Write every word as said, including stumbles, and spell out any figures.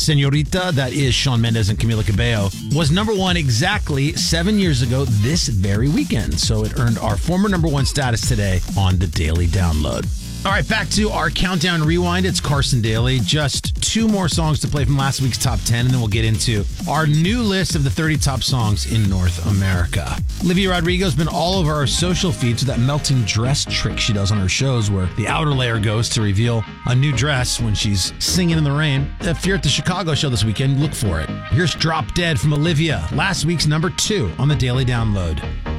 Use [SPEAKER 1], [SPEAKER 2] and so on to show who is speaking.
[SPEAKER 1] Senorita, that is Shawn Mendes and Camila Cabello, was number one exactly seven years ago this very weekend. So it earned our former number one status today on the Daily Download. All right, back to our Countdown Rewind. It's Carson Daly. Just two more songs to play from last week's top ten, and then we'll get into our new list of the thirty top songs in North America. Olivia Rodrigo has been all over our social feeds with that melting dress trick she does on her shows where the outer layer goes to reveal a new dress when she's singing in the rain. If you're at the Chicago show this weekend, look for it. Here's Drop Dead from Olivia, last week's number two on the Daily Download.